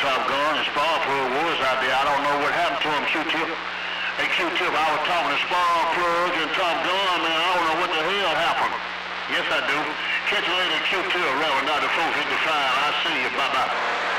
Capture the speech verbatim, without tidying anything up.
Top Gun. The spark plug was out there. I don't know what happened to him, Q-Tip. Hey, Q-Tip, I was talking to spark plug and Top Gun, man. I don't know what the hell happened. Yes, I do. Catch you later, Q-Tip, Reverend Doctor four fifty-five. I see you. Bye-bye.